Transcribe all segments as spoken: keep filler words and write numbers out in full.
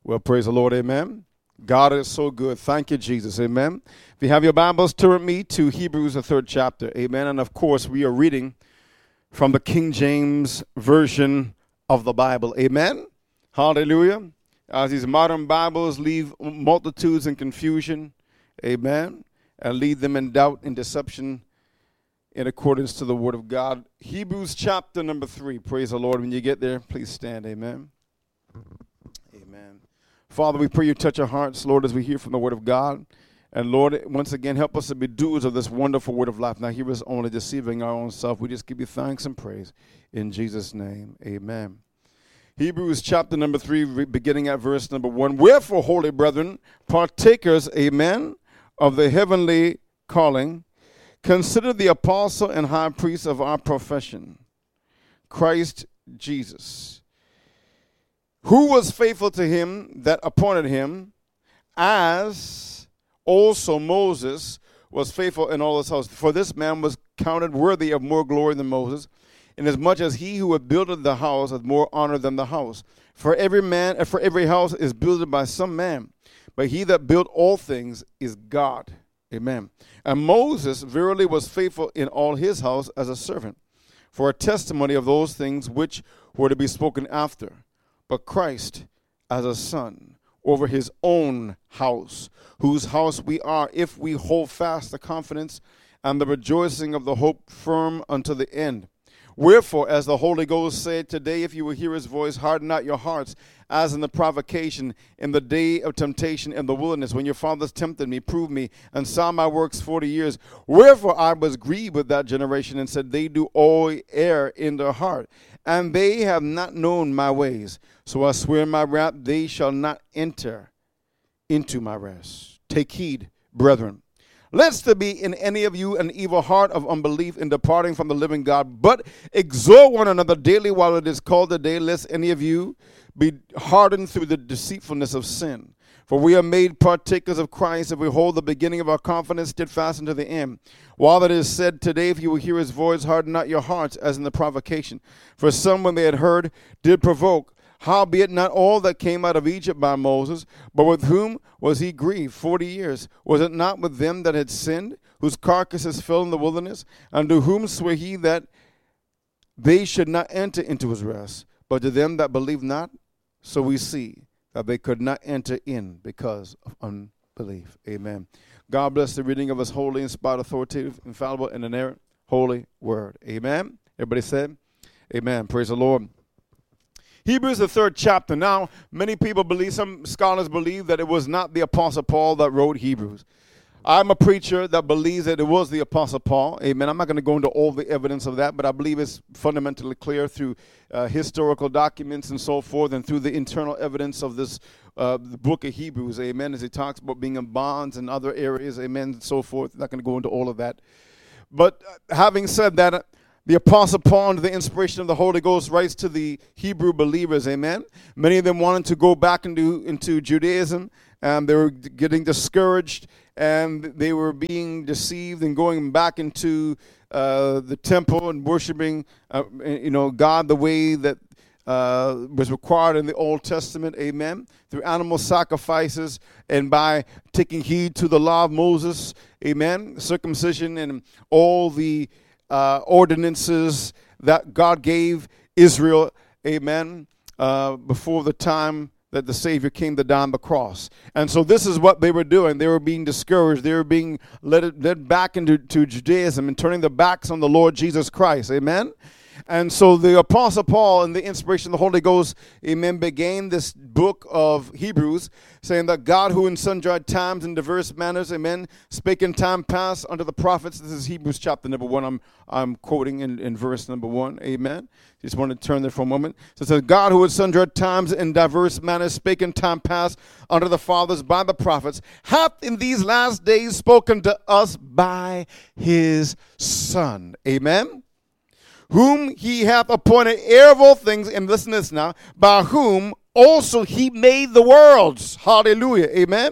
Well, praise the Lord, amen. God is so good. Thank you, Jesus, amen. If you have your Bibles, turn with me to Hebrews, the third chapter, amen. And of course, we are reading from the King James Version of the Bible, amen. Hallelujah. As these modern Bibles leave multitudes in confusion, amen, and lead them in doubt and deception in accordance to the Word of God. Hebrews chapter number three, praise the Lord. When you get there, please stand, amen. Amen. Father, we pray you touch our hearts, Lord, as we hear from the Word of God. And Lord, once again, help us to be doers of this wonderful Word of life. Now, hear us only deceiving our own self. We just give you thanks and praise in Jesus' name. Amen. Hebrews chapter number three, beginning at verse number one. Wherefore, holy brethren, partakers, amen, of the heavenly calling, consider the apostle and high priest of our profession, Christ Jesus, who was faithful to him that appointed him, as also Moses was faithful in all his house. For this man was counted worthy of more glory than Moses, inasmuch as he who had builded the house hath more honor than the house. For every man, for every house is builded by some man, but he that built all things is God. Amen. And Moses verily was faithful in all his house as a servant, for a testimony of those things which were to be spoken after. But Christ as a son over his own house, whose house we are, if we hold fast the confidence and the rejoicing of the hope firm unto the end. Wherefore, as the Holy Ghost said, today, if you will hear his voice, harden not your hearts, as in the provocation, in the day of temptation in the wilderness, when your fathers tempted me, proved me, and saw my works forty years. Wherefore I was grieved with that generation, and said, they do all err in their heart, and they have not known my ways. So I swear in my wrath, they shall not enter into my rest. Take heed, brethren, lest there be in any of you an evil heart of unbelief in departing from the living God, but exhort one another daily while it is called the day, lest any of you be hardened through the deceitfulness of sin. For we are made partakers of Christ if we hold the beginning of our confidence steadfast unto the end. While it is said today, if you will hear his voice, harden not your hearts, as in the provocation. For some, when they had heard, did provoke. Howbeit not all that came out of Egypt by Moses, but with whom was he grieved forty years? Was it not with them that had sinned, whose carcasses fell in the wilderness? And to whom sware he that they should not enter into his rest? But to them that believe not, so we see that they could not enter in because of unbelief. Amen. God bless the reading of his holy, inspired, authoritative, infallible, and inerrant holy word. Amen. Everybody said, amen. Praise the Lord. Hebrews, the third chapter. Now, many people believe, some scholars believe that it was not the Apostle Paul that wrote Hebrews. I'm a preacher that believes that it was the Apostle Paul. Amen. I'm not going to go into all the evidence of that, but I believe it's fundamentally clear through uh, historical documents and so forth, and through the internal evidence of this uh, the book of Hebrews. Amen. As he talks about being in bonds and other areas. Amen. And so forth. I'm not going to go into all of that. But uh, having said that, the Apostle Paul, under the inspiration of the Holy Ghost, writes to the Hebrew believers, amen. Many of them wanted to go back into, into Judaism, and they were getting discouraged, and they were being deceived and going back into uh, the temple and worshiping, uh, you know, God the way that uh, was required in the Old Testament, amen, through animal sacrifices and by taking heed to the law of Moses, amen, circumcision and all the Uh, ordinances that God gave Israel, amen, uh, before the time that the Savior came to die on the cross. And so this is what they were doing. They were being discouraged. They were being led, led back into to Judaism and turning their backs on the Lord Jesus Christ, amen. And so the Apostle Paul, in the inspiration of the Holy Ghost, amen, began this book of Hebrews, saying that God, who in sundry times and diverse manners, amen, spake in time past unto the prophets. This is Hebrews chapter number one. I'm I'm quoting in, in verse number one, amen. Just want to turn there for a moment. So it says, God, who in sundry times and diverse manners spake in time past unto the fathers by the prophets, hath in these last days spoken to us by his Son, amen, whom he hath appointed heir of all things, and listen to this now, by whom also he made the worlds. Hallelujah. Amen.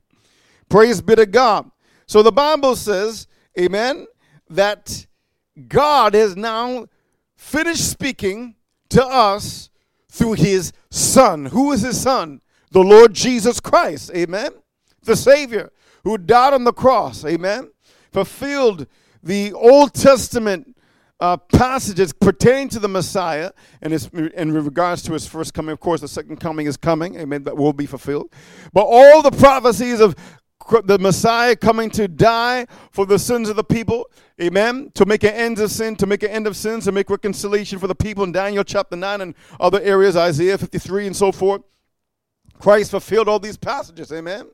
Praise be to God. So the Bible says, amen, that God has now finished speaking to us through his Son. Who is his Son? the Lord Jesus Christ, amen, the Savior who died on the cross, amen, fulfilled the Old Testament Uh, passages pertaining to the Messiah and his, in regards to his first coming. Of course, the second coming is coming, amen, that will be fulfilled. But all the prophecies of the Messiah coming to die for the sins of the people, amen, to make an end of sin, to make an end of sins, to make reconciliation for the people in Daniel chapter nine and other areas, Isaiah fifty-three and so forth. Christ fulfilled all these passages, amen.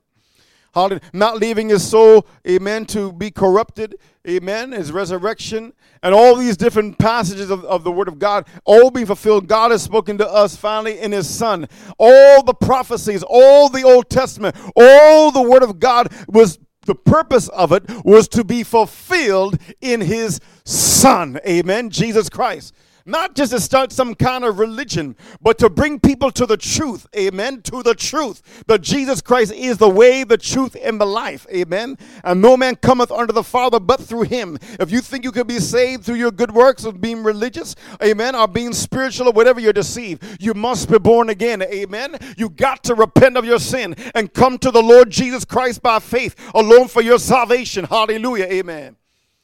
Not leaving his soul, amen, to be corrupted, amen, his resurrection, and all these different passages of, of the Word of God, all being fulfilled. God has spoken to us finally in his Son. All the prophecies, all the Old Testament, all the Word of God was, the purpose of it was to be fulfilled in his Son, amen, Jesus Christ. Not just to start some kind of religion, but to bring people to the truth, amen, to the truth, that Jesus Christ is the way, the truth, and the life, amen, and no man cometh unto the Father but through him. If you think you can be saved through your good works of being religious, amen, or being spiritual or whatever, you're deceived. You must be born again, amen. You got to repent of your sin and come to the Lord Jesus Christ by faith alone for your salvation, hallelujah, amen.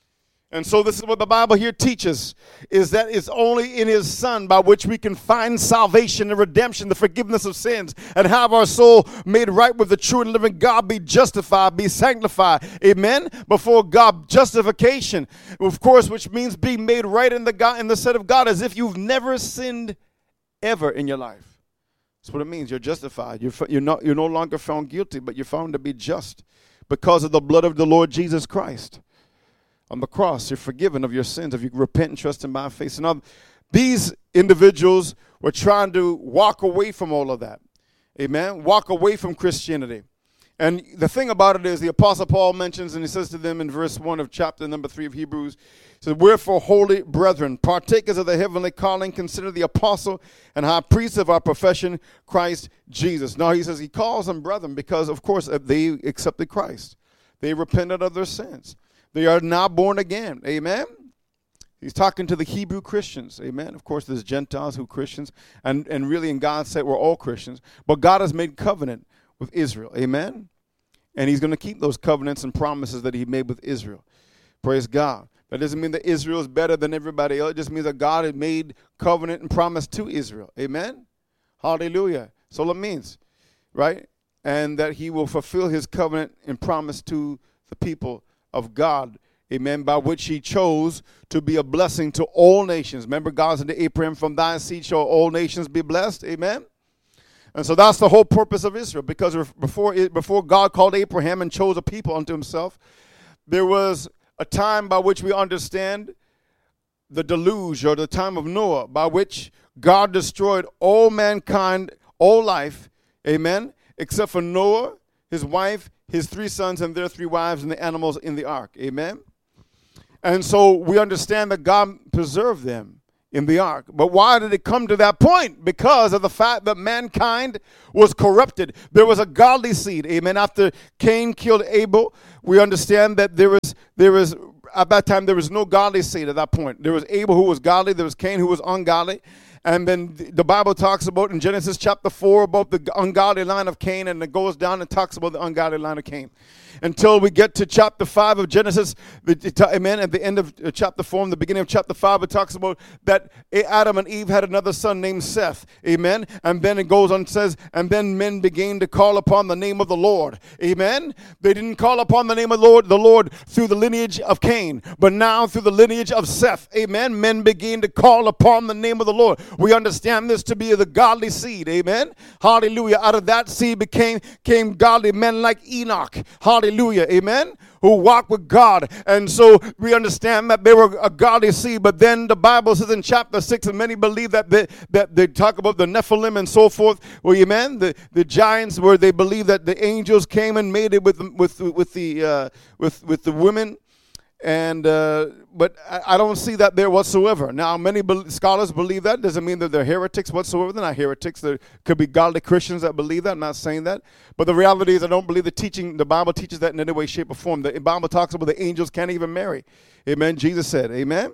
And so this is what the Bible here teaches, is that it's only in his Son by which we can find salvation and redemption, the forgiveness of sins, and have our soul made right with the true and living God, be justified, be sanctified, amen, before God. Justification, of course, which means being made right in the God, in the sight of God, as if you've never sinned ever in your life. That's what it means. You're justified. You're, you're, not, you're no longer found guilty, but you're found to be just because of the blood of the Lord Jesus Christ. On the cross, you're forgiven of your sins if you repent and trust him by faith. And these individuals were trying to walk away from all of that. Amen? Walk away from Christianity. And the thing about it is, the Apostle Paul mentions, and he says to them in verse one of chapter number three of Hebrews, he says, wherefore, holy brethren, partakers of the heavenly calling, consider the apostle and high priest of our profession, Christ Jesus. Now, he says he calls them brethren because, of course, they accepted Christ. They repented of their sins. They are now born again. Amen. He's talking to the Hebrew Christians. Amen. Of course, there's Gentiles who are Christians. And, and really, in God's sight, we're all Christians. But God has made covenant with Israel. Amen. And he's going to keep those covenants and promises that he made with Israel. Praise God. That doesn't mean that Israel is better than everybody else. It just means that God had made covenant and promise to Israel. Amen. Hallelujah. So all it means, right? And that he will fulfill his covenant and promise to the people of God, amen, by which he chose to be a blessing to all nations. Remember, God said to Abraham, from thy seed shall all nations be blessed, amen. And so that's the whole purpose of Israel, because before before God called Abraham and chose a people unto himself, there was a time by which we understand the deluge, or the time of Noah, by which God destroyed all mankind, all life, amen, except for Noah, his wife, his three sons and their three wives, and the animals in the ark. Amen? And so we understand that God preserved them in the ark. But why did it come to that point? Because of the fact that mankind was corrupted. There was a godly seed. Amen? After Cain killed Abel, we understand that there was, there was at that time, there was no godly seed at that point. There was Abel who was godly. There was Cain who was ungodly. And then the Bible talks about in Genesis chapter four about the ungodly line of Cain, and it goes down and talks about the ungodly line of Cain. Until we get to chapter five of Genesis, amen, at the end of chapter four, in the beginning of chapter five, it talks about that Adam and Eve had another son named Seth, amen. And then it goes on and says, and then men began to call upon the name of the Lord, amen. They didn't call upon the name of the Lord, the Lord through the lineage of Cain, but now through the lineage of Seth, amen. Men began to call upon the name of the Lord. We understand this to be the godly seed, amen. Hallelujah. Out of that seed became came godly men like Enoch, hallelujah, amen, who walked with God. And so we understand that they were a godly seed. But then the Bible says in chapter six, and many believe that they, that they talk about the Nephilim and so forth, well, amen, the, the giants, where they believe that the angels came and made it with with with the uh, with with the women. And uh, but I, I don't see that there whatsoever. Now, many be- scholars believe that. Doesn't mean that they're heretics whatsoever. They're not heretics. There could be godly Christians that believe that. I'm not saying that. But the reality is, I don't believe the teaching. The Bible teaches that in any way, shape, or form. The Bible talks about the angels can't even marry. Amen. Jesus said, amen.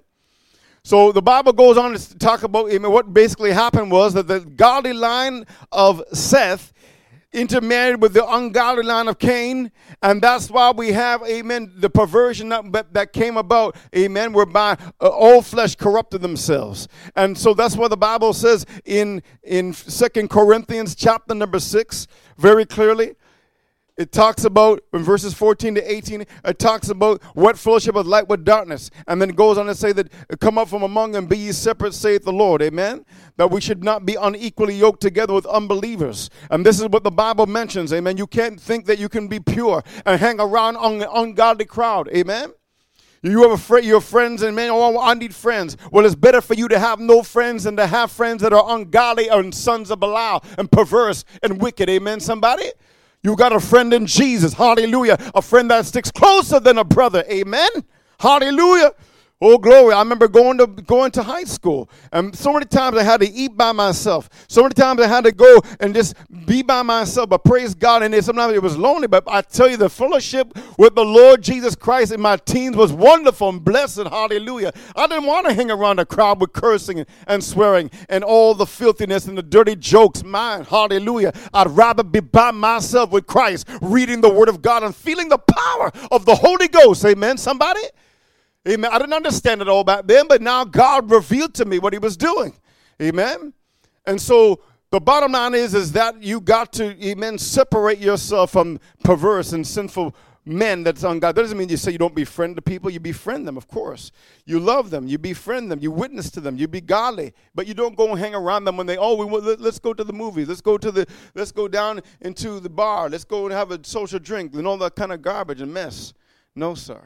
So the Bible goes on to talk about, amen, what basically happened was that the godly line of Seth, intermarried with the ungodly line of Cain, and that's why we have, amen, the perversion that, that came about, amen, whereby uh, all flesh corrupted themselves. And so that's what the Bible says in, in Second Corinthians chapter number six, very clearly. It talks about, in verses fourteen to eighteen, it talks about what fellowship of light with darkness. And then it goes on to say that, come up from among them, be ye separate, saith the Lord. Amen? That we should not be unequally yoked together with unbelievers. And this is what the Bible mentions. Amen? You can't think that you can be pure and hang around on an ungodly crowd. Amen? You have a friend, your friends, and man, oh, I need friends. Well, it's better for you to have no friends than to have friends that are ungodly and sons of Belial and perverse and wicked. Amen, somebody? You got a friend in Jesus. Hallelujah. A friend that sticks closer than a brother. Amen. Hallelujah. Oh, glory. I remember going to going to high school, and so many times I had to eat by myself. So many times I had to go and just be by myself. But praise God, and it, sometimes it was lonely. But I tell you, the fellowship with the Lord Jesus Christ in my teens was wonderful and blessed. Hallelujah. I didn't want to hang around a crowd with cursing and, and swearing and all the filthiness and the dirty jokes. Man, hallelujah. I'd rather be by myself with Christ, reading the Word of God and feeling the power of the Holy Ghost. Amen, somebody? Amen. I didn't understand it all back then, but now God revealed to me what he was doing. Amen. And so the bottom line is, is that you got to, amen, separate yourself from perverse and sinful men that's ungodly. That doesn't mean you say you don't befriend the people. You befriend them, of course. You love them. You befriend them. You witness to them. You be godly. But you don't go and hang around them when they, oh, we, let's go to the movies. Let's go to the, let's go down into the bar. Let's go and have a social drink and all that kind of garbage and mess. No, sir.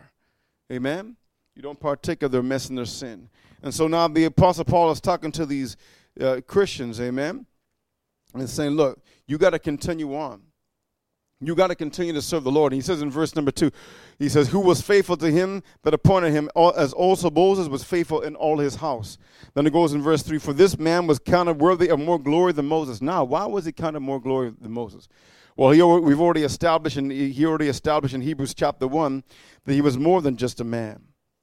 Amen. You don't partake of their mess and their sin. And so now the Apostle Paul is talking to these uh, Christians, amen, and saying, look, you got to continue on. You got to continue to serve the Lord. And he says in verse number two, he says, who was faithful to him that appointed him, as also Moses was faithful in all his house. Then it goes in verse three, for this man was counted worthy of more glory than Moses. Now, why was he counted more glory than Moses? Well, he, we've already established, in, he already established in Hebrews chapter one that he was more than just a man.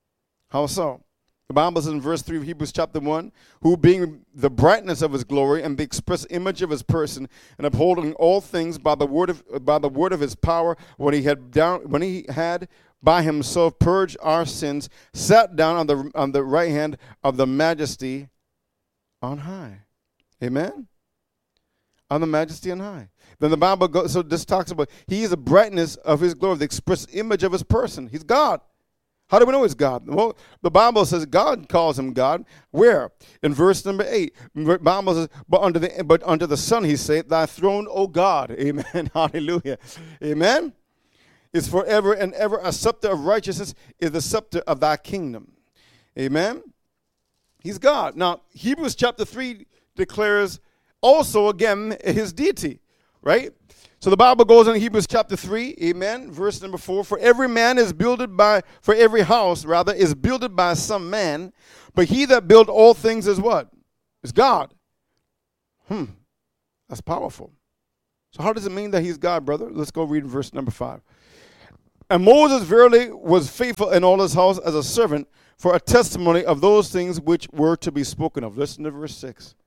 How so? The Bible says in verse three of Hebrews chapter one, who being the brightness of his glory and the express image of his person, and upholding all things by the word of by the word of his power, when he had down when he had by himself purged our sins, sat down on the on the right hand of the majesty on high. Amen. On the majesty on high. Then the Bible goes, so this talks about he is the brightness of his glory, the express image of his person. He's God. How do we know it's God? Well, the Bible says God calls him God. Where? In verse number eight. The Bible says, but under the but under the Son he said, thy throne, O God. Amen. Hallelujah. Amen. Is forever and ever. A scepter of righteousness is the scepter of thy kingdom. Amen. He's God. Now, Hebrews chapter three declares also again his deity, right? So the Bible goes in Hebrews chapter three, amen, verse number four. For every man is builded by, for every house, rather, is builded by some man, but he that built all things is what? Is God. Hmm, that's powerful. So how does it mean that he's God, brother? Let's go read verse number five. And Moses verily was faithful in all his house as a servant for a testimony of those things which were to be spoken of. Listen to verse six.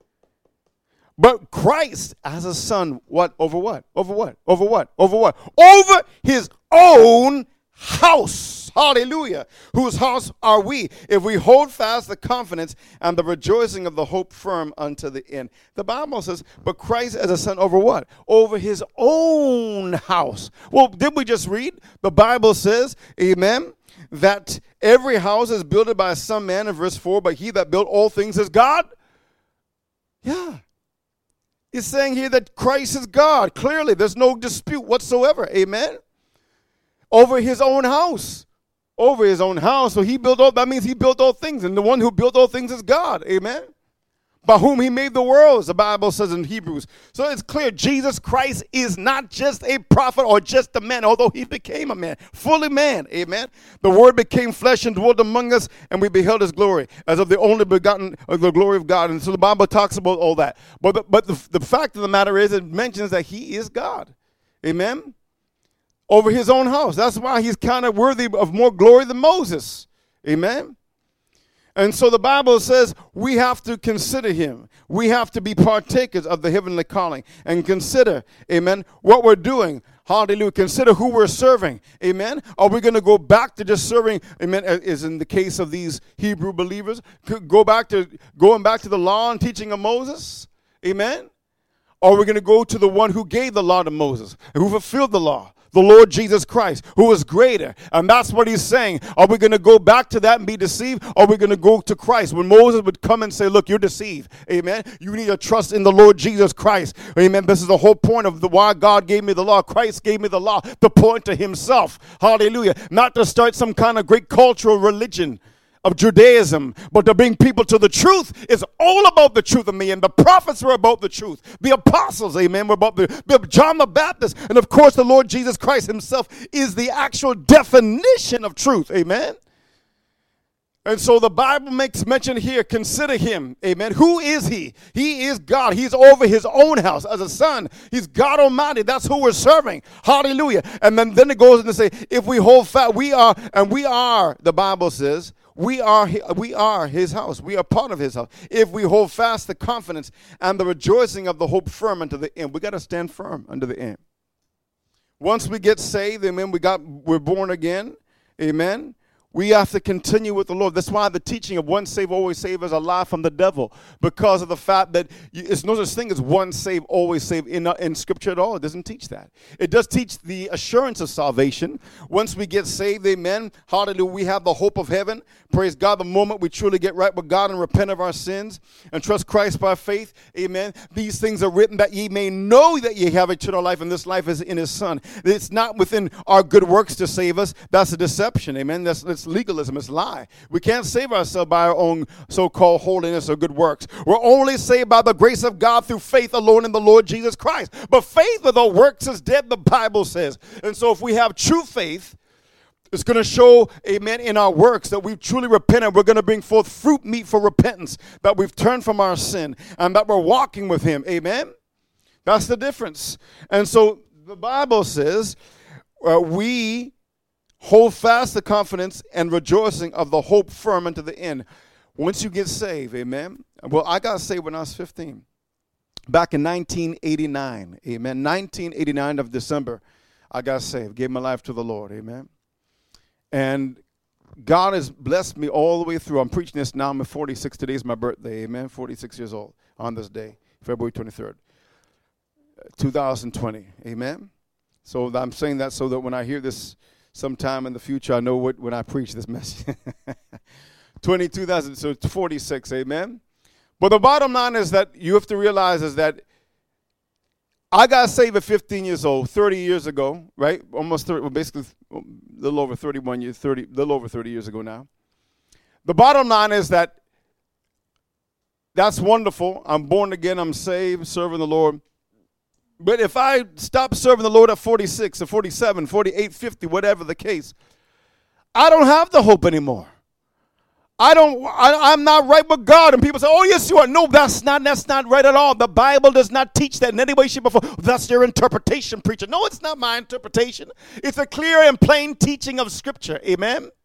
But Christ as a son, what? Over what? Over what? Over what? Over what? Over his own house. Hallelujah. Whose house are we, if we hold fast the confidence and the rejoicing of the hope firm unto the end? The Bible says, but Christ as a son over what? Over his own house. Well, did we just read? The Bible says, amen, that every house is built by some man in verse four, but he that built all things is God? Yeah. It's saying here that Christ is God. Clearly, there's no dispute whatsoever. Amen. Over his own house. Over his own house. So he built all, that means he built all things. And the one who built all things is God. Amen. By whom he made the worlds, the Bible says in Hebrews. So it's clear Jesus Christ is not just a prophet or just a man, although he became a man, fully man. Amen. The word became flesh and dwelt among us, and we beheld his glory as of the only begotten of the glory of God. And so the Bible talks about all that. But the, but the, the fact of the matter is, it mentions that he is God. Amen. Over his own house. That's why he's kind of worthy of more glory than Moses. Amen. And so the Bible says we have to consider him. We have to be partakers of the heavenly calling and consider, amen, what we're doing. Hallelujah. Consider who we're serving. Amen. Are we going to go back to just serving, amen, as in the case of these Hebrew believers? Go back to going back to the law and teaching of Moses? Amen. Or are we going to go to the one who gave the law to Moses, who fulfilled the law? The Lord Jesus Christ, who is greater. And that's what he's saying. Are we going to go back to that and be deceived? Or are we going to go to Christ? When Moses would come and say, look, you're deceived. Amen. You need to trust in the Lord Jesus Christ. Amen. This is the whole point of the why God gave me the law. Christ gave me the law to point to himself. Hallelujah. Not to start some kind of great cultural religion of Judaism, but to bring people to the truth. Is all about the truth of me, and the prophets were about the truth. The apostles, amen, were about the John the Baptist, and of course the Lord Jesus Christ himself is the actual definition of truth, amen. And so the Bible makes mention here, consider him, amen. Who is he? He is God. He's over his own house as a son. He's God Almighty. That's who we're serving. Hallelujah. And then, then it goes on to say, if we hold fast, we are, and we are, the Bible says, We are, we are his house. We are part of his house. If we hold fast the confidence and the rejoicing of the hope firm unto the end. We got to stand firm unto the end. Once we get saved, amen, we got, we're born again, amen. We have to continue with the Lord. That's why the teaching of once saved, always saved is a lie from the devil, because of the fact that it's no such thing as once saved, always saved in, in Scripture at all. It doesn't teach that. It does teach the assurance of salvation. Once we get saved, amen, hallelujah, we have the hope of heaven. Praise God, the moment we truly get right with God and repent of our sins and trust Christ by faith, amen. These things are written that ye may know that ye have eternal life, and this life is in his Son. It's not within our good works to save us. That's a deception, amen. That's, that's legalism. It's lie. We can't save ourselves by our own so-called holiness or good works. We're only saved by the grace of God through faith alone in the Lord Jesus Christ. But faith without works is dead, the Bible says. And so if we have true faith, it's going to show, amen, in our works that we've truly repented. We're going to bring forth fruit meet for repentance, that we've turned from our sin and that we're walking with him. Amen. That's the difference. And so the Bible says uh, we hold fast the confidence and rejoicing of the hope firm unto the end. Once you get saved, amen. Well, I got saved when I was fifteen. Back in nineteen eighty-nine, amen. nineteen eighty-nine of December, I got saved, gave my life to the Lord, amen. And God has blessed me all the way through. I'm preaching this now. I'm forty-six. Today's my birthday, amen. forty-six years old on this day, February twenty-third, two thousand twenty, amen. So I'm saying that so that when I hear this sometime in the future, I know what when I preach this message. twenty-two thousand, so forty-six, amen. But the bottom line is that you have to realize is that I got saved at fifteen years old, thirty years ago, right? Almost thirty, well, basically a little over thirty-one years, thirty, little over thirty years ago now. The bottom line is that that's wonderful. I'm born again. I'm saved, serving the Lord. But if I stop serving the Lord at forty-six or forty-seven, forty-eight, fifty, whatever the case, I don't have the hope anymore. I don't, I, I'm not right with God. And people say, oh, yes, you are. No, that's not, that's not right at all. The Bible does not teach that in any way, shape, or form. That's your interpretation, preacher. No, it's not my interpretation. It's a clear and plain teaching of Scripture. Amen.